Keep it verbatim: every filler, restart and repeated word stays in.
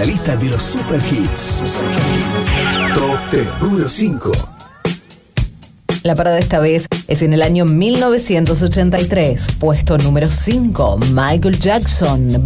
lista de los super hits. Top diez, número cinco. La parada esta vez es en el año mil novecientos ochenta y tres. Puesto número cinco, Michael Jackson,